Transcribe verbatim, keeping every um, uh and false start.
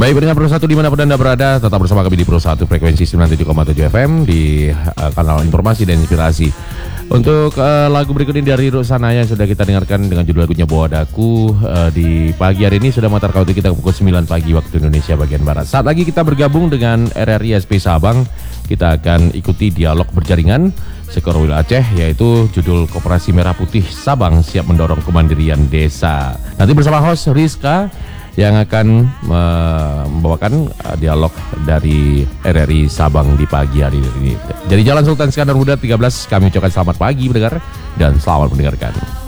Baik, pendengar Pro satu dimanapun Anda berada, tetap bersama kami di Pro satu frekuensi sembilan puluh tujuh koma tujuh F M di uh, kanal informasi dan inspirasi. Untuk uh, lagu berikut ini dari Rusanaya yang sudah kita dengarkan dengan judul lagunya Bawa Daku uh, di pagi hari ini sudah mengantar kau kita pukul sembilan pagi waktu Indonesia bagian Barat. Saat lagi kita bergabung dengan R R I S P Sabang, kita akan ikuti dialog berjaringan Sekorwil Aceh, yaitu judul Koperasi Merah Putih Sabang siap mendorong kemandirian desa. Nanti bersama host Rizka yang akan membawakan dialog dari R R I Sabang di pagi hari ini. Jadi Jalan Sultan Iskandar Muda tiga belas, kami ucapkan selamat pagi pendengar dan selamat mendengarkan.